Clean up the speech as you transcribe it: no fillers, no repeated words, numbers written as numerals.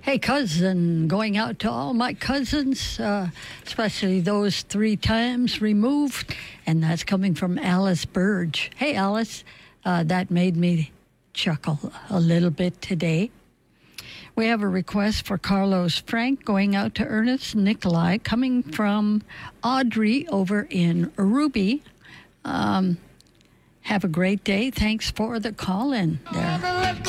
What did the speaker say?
Hey, cousin, going out to all my cousins, especially those 3 times removed. And that's coming from Alice Burge. Hey, Alice, that made me chuckle a little bit today. We have a request for Carlos Frank going out to Ernest Nikolai, coming from Audrey over in Ruby. Have a great day. Thanks for the call in there.